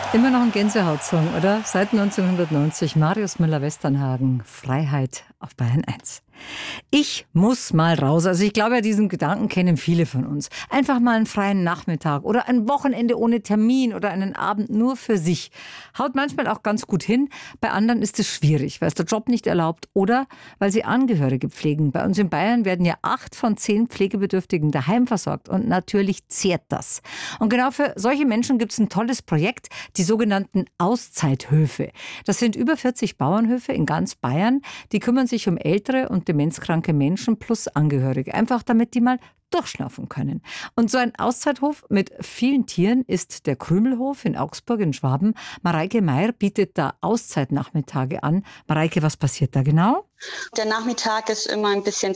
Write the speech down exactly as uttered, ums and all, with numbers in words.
Immer noch ein Gänsehautsong, oder? Seit neunzehnhundertneunzig, Marius Müller-Westernhagen, Freiheit auf Bayern eins. Ich muss mal raus. Also ich glaube ja, diesen Gedanken kennen viele von uns. Einfach mal einen freien Nachmittag oder ein Wochenende ohne Termin oder einen Abend nur für sich. Haut manchmal auch ganz gut hin. Bei anderen ist es schwierig, weil es der Job nicht erlaubt oder weil sie Angehörige pflegen. Bei uns in Bayern werden ja acht von zehn Pflegebedürftigen daheim versorgt und natürlich zehrt das. Und genau für solche Menschen gibt es ein tolles Projekt, die sogenannten Auszeithöfe. Das sind über vierzig Bauernhöfe in ganz Bayern. Die kümmern sich um ältere und demenzkranke Menschen plus Angehörige. Einfach damit die mal durchschlafen können. Und so ein Auszeithof mit vielen Tieren ist der Krümelhof in Augsburg in Schwaben. Mareike Meier bietet da Auszeitnachmittage an. Mareike, was passiert da genau? Der Nachmittag ist immer ein bisschen